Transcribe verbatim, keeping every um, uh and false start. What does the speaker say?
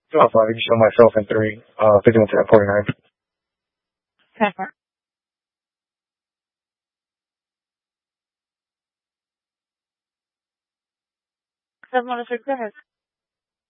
Two out five. You can show myself in three. Uh, fifty-one to forty-nine. Pepper. seven one six, go ahead.